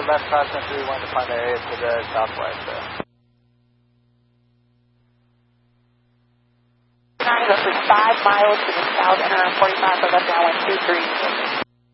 left cross country, wanted to find the area to the southwest. 9 roughly 5 miles to the south, enter 45 for left downwind 23.